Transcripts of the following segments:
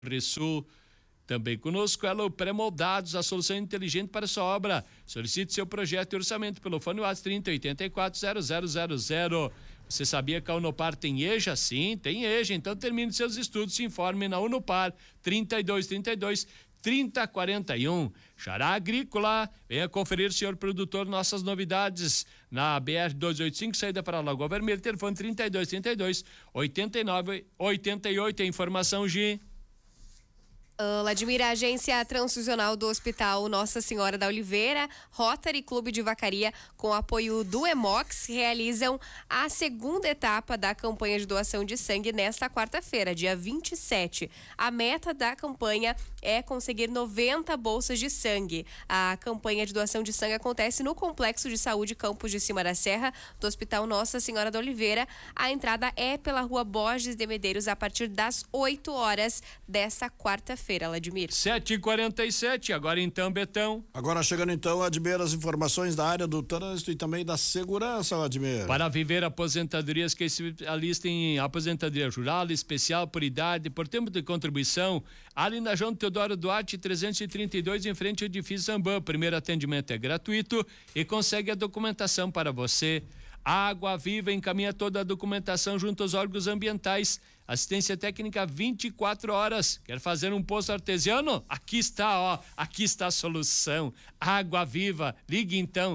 Sul. Também conosco, ela, o Pré-Moldados, a solução inteligente para sua obra. Solicite seu projeto e orçamento pelo fone WhatsApp 3084-0000. Você sabia que a Unopar tem EJA? Sim, tem EJA. Então termine seus estudos, se informe na Unopar 3232-3041. Xará Agrícola, venha conferir, senhor produtor, nossas novidades na BR-285, saída para Lagoa Vermelha, telefone 3232-8988. A informação, Gi. Vladimir, a agência transfusional do Hospital Nossa Senhora da Oliveira, Rotary Clube de Vacaria, com apoio do Hemox, realizam a segunda etapa da campanha de doação de sangue nesta quarta-feira, dia 27. A meta da campanha é conseguir 90 bolsas de sangue. A campanha de doação de sangue acontece no Complexo de Saúde Campos de Cima da Serra, do Hospital Nossa Senhora da Oliveira. A entrada é pela Rua Borges de Medeiros a partir das 8 horas desta quarta-feira. Vladimir. 7h47, agora então, Betão. Agora chegando então, Vladimir, as informações da área do trânsito e também da segurança, Vladimir. Para viver aposentadorias que é especialista em aposentadoria rural, especial por idade, por tempo de contribuição, ali na João Teodoro Duarte 332, em frente ao edifício Zambã. Primeiro atendimento é gratuito e consegue a documentação para você. Água Viva encaminha toda a documentação junto aos órgãos ambientais. Assistência técnica 24 horas. Quer fazer um poço artesiano? Aqui está, aqui está a solução. Água Viva. Ligue então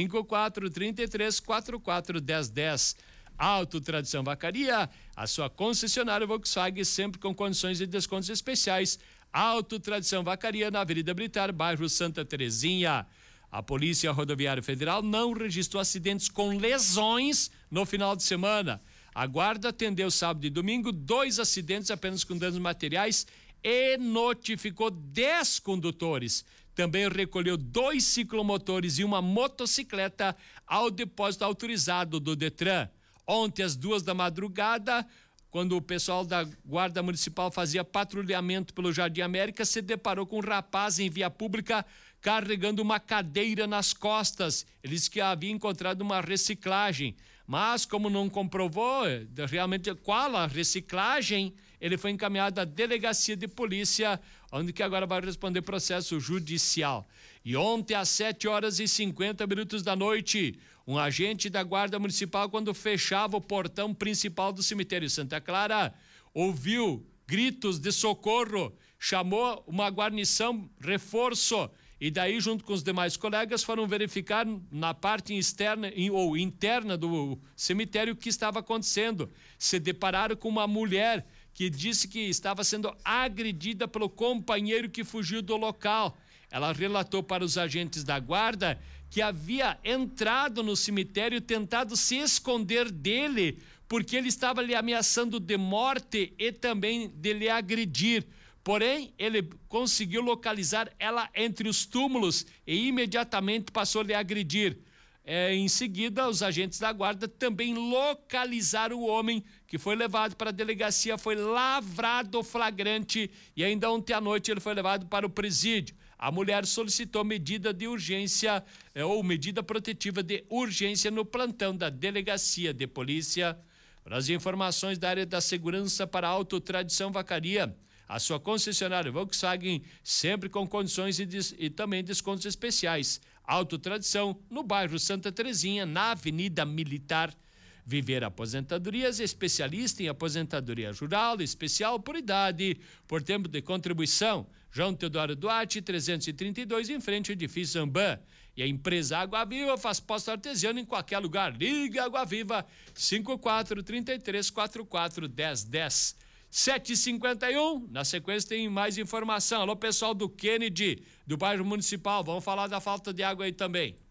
5433441010. Auto Tradição Vacaria, a sua concessionária Volkswagen, sempre com condições de descontos especiais. Auto Tradição Vacaria, na Avenida Militar, bairro Santa Terezinha. A Polícia Rodoviária Federal não registrou acidentes com lesões no final de semana. A Guarda atendeu sábado e domingo 2 acidentes apenas com danos materiais e notificou 10 condutores. Também recolheu 2 ciclomotores e uma motocicleta ao depósito autorizado do Detran. Ontem, às 2 da madrugada, quando o pessoal da Guarda Municipal fazia patrulhamento pelo Jardim América, se deparou com um rapaz em via pública carregando uma cadeira nas costas. Ele disse que havia encontrado uma reciclagem, mas como não comprovou realmente qual a reciclagem, ele foi encaminhado à delegacia de polícia, onde que agora vai responder processo judicial. E ontem, às 7h50 da noite, um agente da Guarda Municipal, quando fechava o portão principal do cemitério Santa Clara, ouviu gritos de socorro, chamou uma guarnição, reforço, e daí, junto com os demais colegas, foram verificar na parte externa ou interna do cemitério o que estava acontecendo. Se depararam com uma mulher que disse que estava sendo agredida pelo companheiro que fugiu do local. Ela relatou para os agentes da guarda que havia entrado no cemitério, tentado se esconder dele, porque ele estava lhe ameaçando de morte e também de lhe agredir. Porém, ele conseguiu localizar ela entre os túmulos e imediatamente passou a lhe agredir. Em seguida, os agentes da guarda também localizaram o homem que foi levado para a delegacia, foi lavrado flagrante e ainda ontem à noite ele foi levado para o presídio. A mulher solicitou medida de urgência ou medida protetiva de urgência no plantão da delegacia de polícia. Para as informações da área da segurança para a Auto Tradição Vacaria, a sua concessionária Volkswagen, sempre com condições e também descontos especiais. Auto Tradição, no bairro Santa Terezinha, na Avenida Militar. Viver aposentadorias, especialista em aposentadoria rural, especial por idade, por tempo de contribuição. João Teodoro Duarte, 332, em frente ao edifício Zambã. E a empresa Água Viva faz poço artesiano em qualquer lugar. Liga Água Viva, 5433441010. 7h51, na sequência tem mais informação. Alô, pessoal do Kennedy, do bairro Municipal, vamos falar da falta de água aí também.